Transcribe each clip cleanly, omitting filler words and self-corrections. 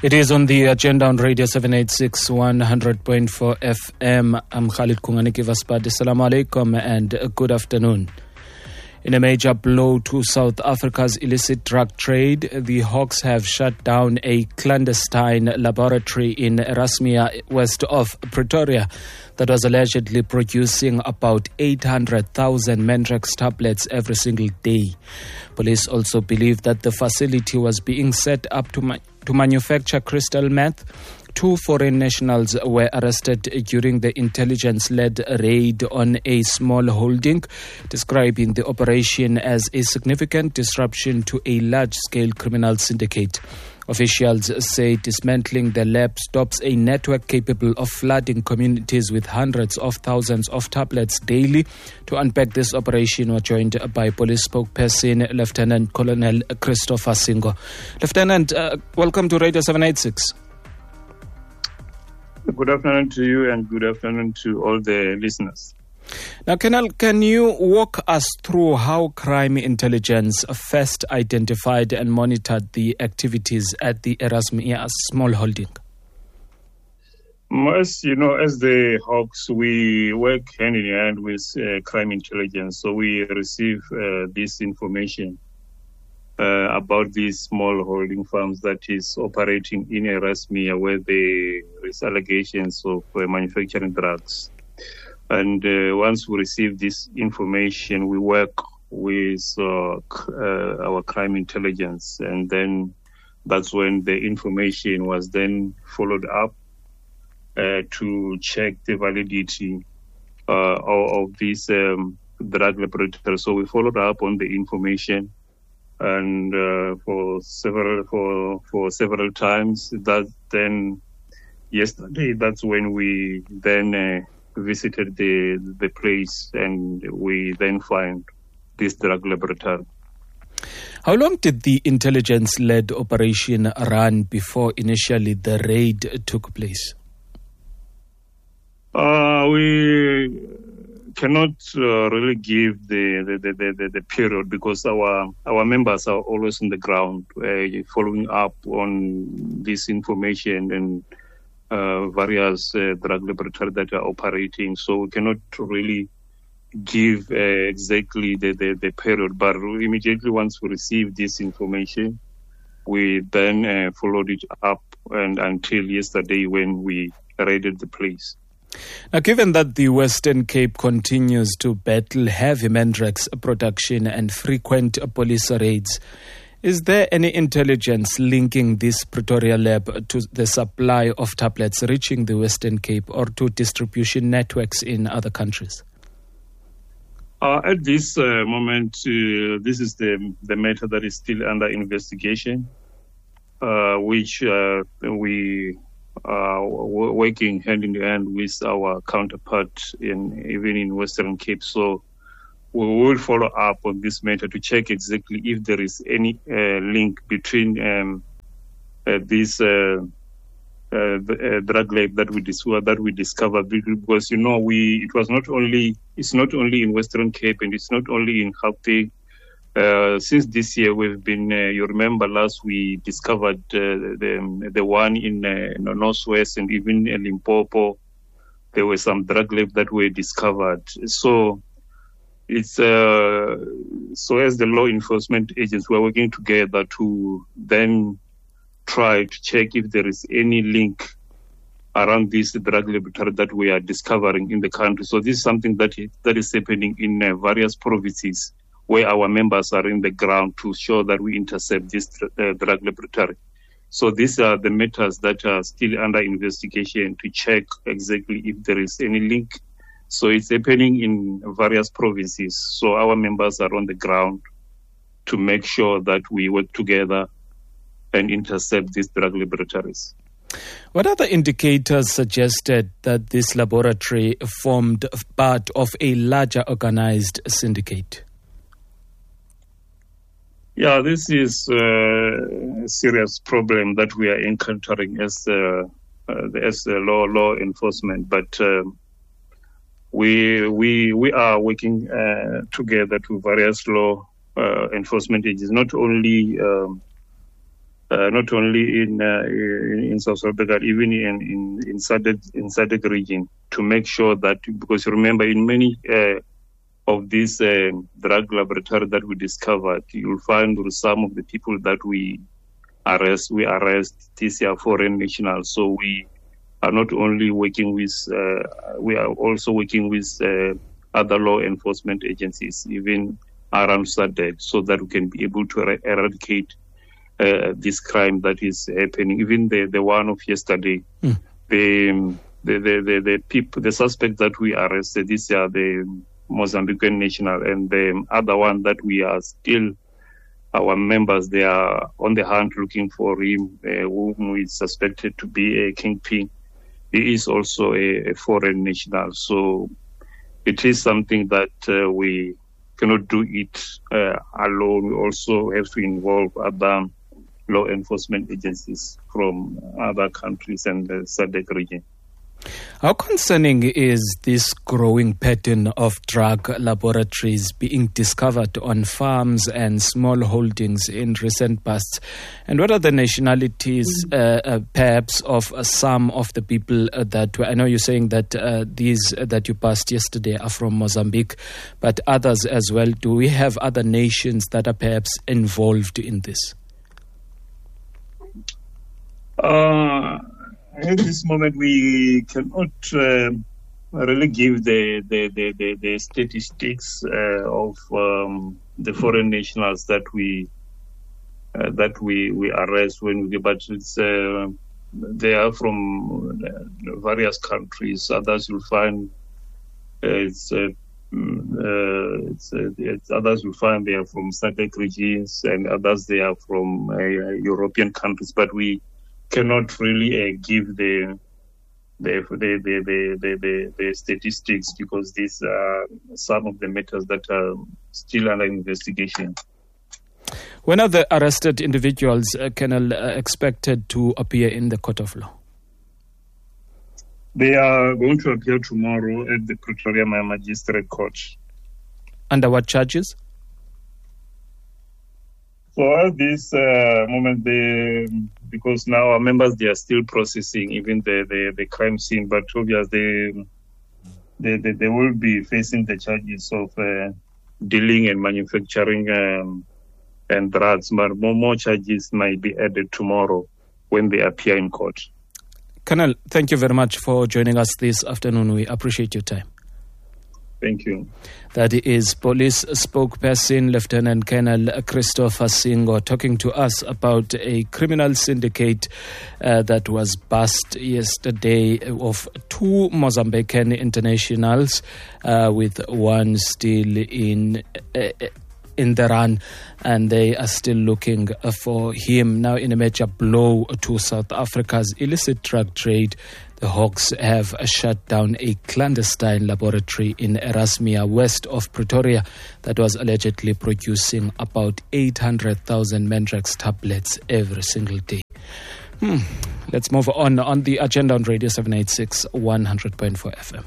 It is on the agenda on Radio 786 100.4 FM. I'm Khalid Kunganiki Vaspad. Assalamu alaikum and good afternoon. In a major blow to South Africa's illicit drug trade, the Hawks have shut down a clandestine laboratory in Erasmia, west of Pretoria, that was allegedly producing about 800,000 Mendrax tablets every single day. Police also believe that the facility was being set up to manufacture crystal meth. 2 foreign nationals were arrested during the intelligence-led raid on a small holding, describing the operation as a significant disruption to a large-scale criminal syndicate. Officials say dismantling the lab stops a network capable of flooding communities with hundreds of thousands of tablets daily. To unpack this operation, we're joined by police spokesperson Lieutenant Colonel Christopher Singo. Lieutenant, welcome to Radio 786. Good afternoon to you and good afternoon to all the listeners. Now, Colonel, can you walk us through how crime intelligence first identified and monitored the activities at the Erasmia small holding? As you know, as the Hawks, we work hand in hand with crime intelligence. So we receive this information about these small holding farms that is operating in Erasmia, where there is allegations of manufacturing drugs. And once we receive this information, we work with our crime intelligence, and then that's when the information was then followed up to check the validity of this drug laboratory. So we followed up on the information, and for several times. That then yesterday, that's when we then visited the place, and we then find this drug laboratory. How long did the intelligence-led operation run before initially the raid took place? We cannot really give the period, because our members are always on the ground following up on this information and various drug laboratories that are operating. So we cannot really give exactly the period, but immediately once we receive this information, we then followed it up and until yesterday when we raided the place. Now, given that the Western Cape continues to battle heavy Mendrax production and frequent police raids, is there any intelligence linking this Pretoria lab to the supply of tablets reaching the Western Cape or to distribution networks in other countries? At this moment, this is the matter that is still under investigation, which we are working hand in hand with our counterpart even in Western Cape. So we will follow up on this matter to check exactly if there is any link between this drug lab that we discovered, because it's not only in Western Cape and it's not only in Gauteng. Since this year, we've been, you remember last we discovered the one in Northwest and even in Limpopo. There were some drug labs that were discovered. So it's so as the law enforcement agents, we're working together to then try to check if there is any link around this drug laboratory that we are discovering in the country. So this is something that is happening in various provinces, where our members are in the ground to show that we intercept this drug laboratory. So these are the matters that are still under investigation to check exactly if there is any link. So it's happening in various provinces. So our members are on the ground to make sure that we work together and intercept these drug laboratories. What other indicators suggested that this laboratory formed part of a larger organized syndicate? Yeah, this is a serious problem that we are encountering as law enforcement. But we are working together to various law enforcement agencies, not only not only in South Africa, but even in SADC region, to make sure that, because you remember in many of these drug laboratories that we discovered, you'll find some of the people that we arrest, these are foreign nationals. So we are not only working with, we are also working with other law enforcement agencies, even around SADC, so that we can be able to eradicate this crime that is happening. Even the one of yesterday, the people, the suspects that we arrested, these are the Mozambican national, and the other one that we are still, our members, they are on the hunt looking for him, whom is suspected to be a kingpin. He is also a foreign national. So it is something that we cannot do it alone. We also have to involve other law enforcement agencies from other countries and the SADC region. How concerning is this growing pattern of drug laboratories being discovered on farms and small holdings in recent past? And what are the nationalities, perhaps, of some of the people that I know you're saying that these that you passed yesterday are from Mozambique, but others as well? Do we have other nations that are perhaps involved in this? At this moment, we cannot really give the statistics of the foreign nationals that we arrest when we. But it's they are from various countries. Others you'll find others will find they are from SADC regions, and others they are from European countries. But we cannot really give the statistics, because these are some of the matters that are still under investigation. When are the arrested individuals, Colonel, expected to appear in the court of law? They are going to appear tomorrow at the Pretoria Magistrate Court. Under what charges? So at this moment, because now our members, they are still processing even the crime scene, but obviously they will be facing the charges of dealing and manufacturing and drugs, but more charges might be added tomorrow when they appear in court. Colonel, thank you very much for joining us this afternoon. We appreciate your time. Thank you. That is police spokesperson Lieutenant Colonel Christopher Singo talking to us about a criminal syndicate that was bust yesterday of two Mozambican internationals, with one still in the run, and they are still looking for him. Now, in a major blow to South Africa's illicit drug trade, the Hawks have shut down a clandestine laboratory in Erasmia, west of Pretoria, that was allegedly producing about 800,000 Mandrax tablets every single day. Let's move on the agenda on Radio 786 100.4 FM.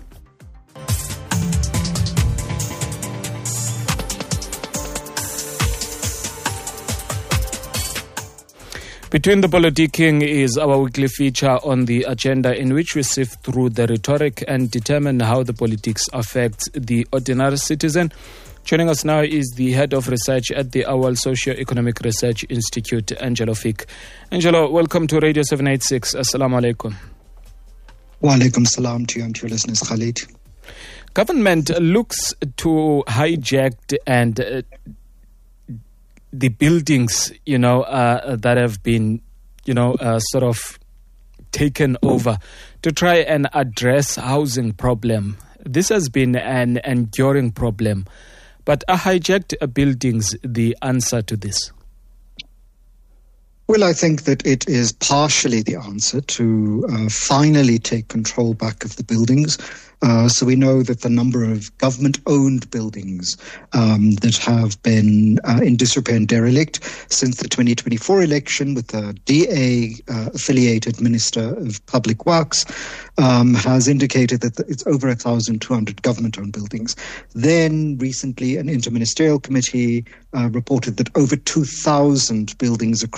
Between the Politicking is our weekly feature on the agenda, in which we sift through the rhetoric and determine how the politics affects the ordinary citizen. Joining us now is the head of research at the Awal Socio-Economic Research Institute, Angelo Fick. Angelo, welcome to Radio 786. Assalamu alaikum. Wa alaikum salam to you and to your listeners, Khalid. Government looks to hijack and the buildings, that have been, sort of taken over to try and address housing problem. This has been an enduring problem. But are hijacked buildings the answer to this? Well, I think that it is partially the answer to finally take control back of the buildings. So we know that the number of government-owned buildings that have been in disrepair and derelict since the 2024 election, with the DA-affiliated Minister of Public Works, has indicated that it's over 1,200 government-owned buildings. Then recently, an interministerial committee reported that over 2,000 buildings across Metro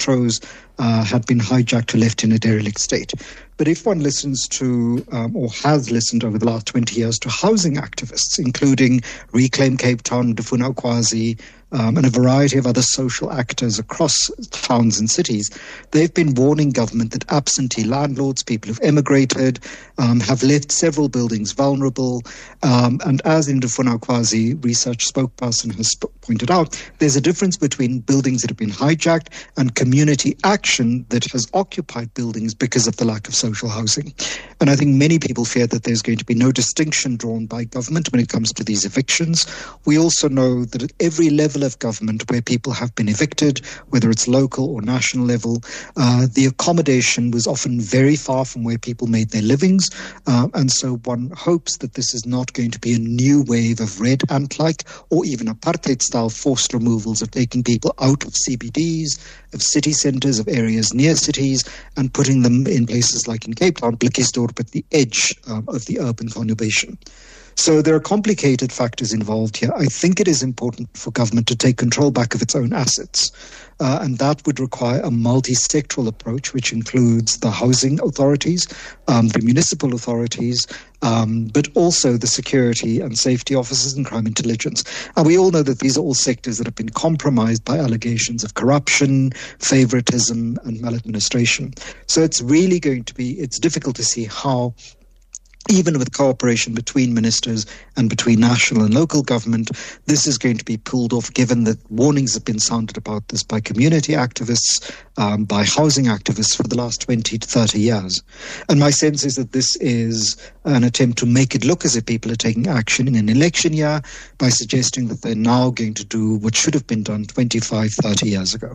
metros had been hijacked or left in a derelict state. But if one listens to, or has listened over the last 20 years to housing activists, including Reclaim Cape Town, Ndufuna Ukwazi, and a variety of other social actors across towns and cities, they've been warning government that absentee landlords, people who've emigrated, have left several buildings vulnerable. And as Ndufuna Ukwazi, research spokesperson, has pointed out, there's a difference between buildings that have been hijacked and community action that has occupied buildings because of the lack of social housing. And I think many people fear that there's going to be no distinction drawn by government when it comes to these evictions. We also know that at every level of government where people have been evicted, whether it's local or national level, the accommodation was often very far from where people made their livings. And so one hopes that this is not going to be a new wave of red ant-like or even apartheid-style forced removals of taking people out of CBDs, of city centres, of areas near cities, and putting them in places like in Cape Town, Blikkiesdorp, at the edge of the urban conurbation. So there are complicated factors involved here. I think it is important for government to take control back of its own assets. And that would require a multi-sectoral approach, which includes the housing authorities, the municipal authorities, but also the security and safety officers and crime intelligence. And we all know that these are all sectors that have been compromised by allegations of corruption, favoritism, and maladministration. So it's really going to be, it's difficult to see how, even with cooperation between ministers and between national and local government, this is going to be pulled off, given that warnings have been sounded about this by community activists, by housing activists for the last 20 to 30 years. And my sense is that this is an attempt to make it look as if people are taking action in an election year by suggesting that they're now going to do what should have been done 25, 30 years ago.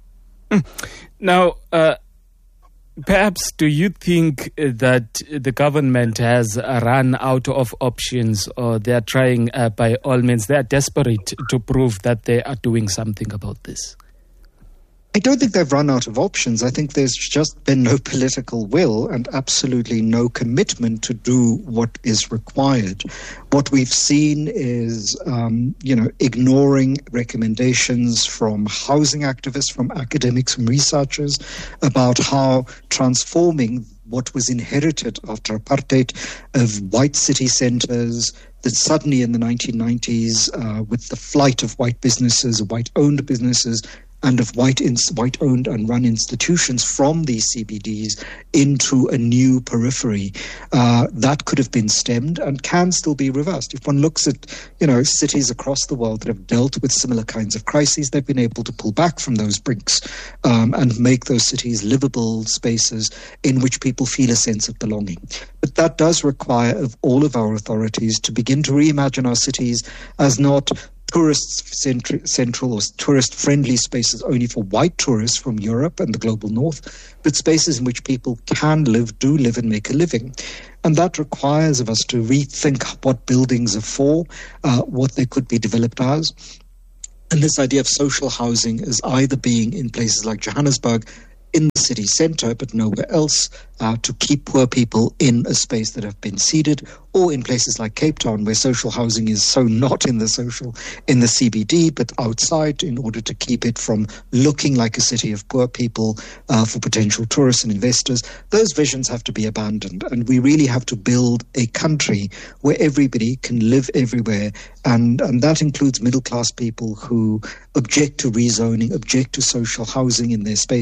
Now, perhaps do you think that the government has run out of options, or they are trying by all means, they are desperate to prove that they are doing something about this? I don't think they've run out of options. I think there's just been no political will and absolutely no commitment to do what is required. What we've seen is, ignoring recommendations from housing activists, from academics, from researchers about how transforming what was inherited after apartheid of white city centres, that suddenly in the 1990s, with the flight of white businesses, white-owned businesses, and of white-owned and run institutions from these CBDs into a new periphery, that could have been stemmed and can still be reversed. If one looks at, cities across the world that have dealt with similar kinds of crises, they've been able to pull back from those brinks and make those cities livable spaces in which people feel a sense of belonging. But that does require of all of our authorities to begin to reimagine our cities as not central or tourist-friendly spaces only for white tourists from Europe and the global north, but spaces in which people can do live and make a living. And that requires of us to rethink what buildings are for, what they could be developed as. And this idea of social housing as either being in places like Johannesburg, in the city centre, but nowhere else, to keep poor people in a space that have been seeded, or in places like Cape Town, where social housing is so not in the CBD, but outside, in order to keep it from looking like a city of poor people for potential tourists and investors. Those visions have to be abandoned, and we really have to build a country where everybody can live everywhere, and that includes middle-class people who object to rezoning, object to social housing in their space,